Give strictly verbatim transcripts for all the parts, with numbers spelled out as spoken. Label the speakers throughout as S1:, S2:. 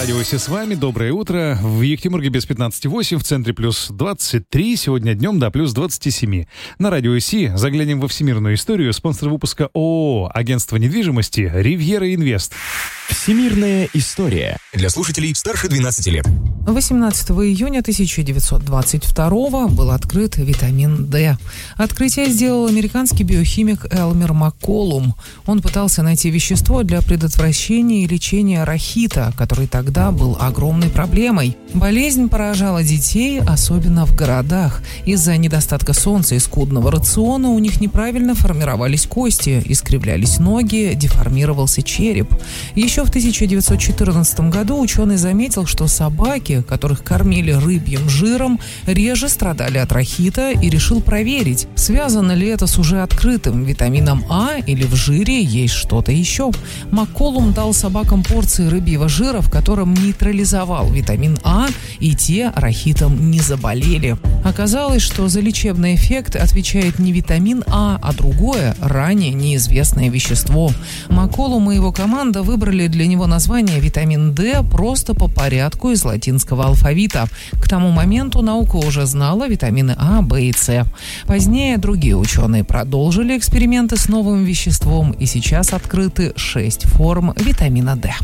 S1: Радио Си с вами. Доброе утро. В Екатеринбурге без пятнадцати восемь, в центре плюс двадцать три, сегодня днем до плюс двадцати семи. На Радио Си заглянем во всемирную историю. Спонсор выпуска ООО «Агентство недвижимости» «Ривьера Инвест».
S2: Всемирная история для слушателей старше двенадцати лет.
S3: восемнадцатого июня тысяча девятьсот двадцать второго был открыт витамин D. Открытие сделал американский биохимик Элмер Макколум. Он пытался найти вещество для предотвращения и лечения рахита, который тогда был огромной проблемой. Болезнь поражала детей, особенно в городах. Из-за недостатка солнца и скудного рациона у них неправильно формировались кости, искривлялись ноги, деформировался череп. Еще в тысяча девятьсот четырнадцатом году ученый заметил, что собаки, которых кормили рыбьим жиром, реже страдали от рахита, и решил проверить, связано ли это с уже открытым витамином А или в жире есть что-то еще. Макколум дал собакам порции рыбьего жира, в котором нейтрализовал витамин А, и те рахитом не заболели. Оказалось, что за лечебный эффект отвечает не витамин А, а другое, ранее неизвестное вещество. Макколум и его команда выбрали для него название витамин D просто по порядку из латинского алфавита. К тому моменту наука уже знала витамины А, В и С. Позднее другие ученые продолжили эксперименты с новым веществом, и сейчас открыты шесть форм витамина D.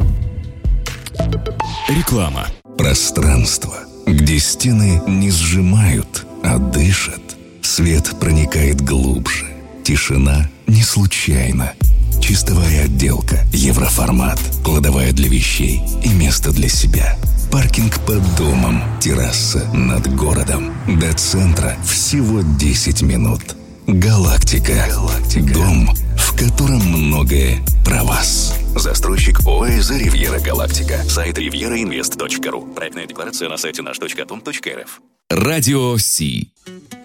S2: Реклама.
S4: Пространство, где стены не сжимают, а дышат. Свет проникает глубже. Тишина не случайна. Чистовая отделка, евроформат, кладовая для вещей и место для себя. Паркинг под домом, терраса над городом. До центра всего десять минут. Галактика. Галактика. Дом, в котором многое про вас. Застройщик ОАЭ «Ривьера Галактика». Сайт ривьера инвест точка ру. Проектная декларация на сайте наш точка том точка эр эф.
S2: Радио Си.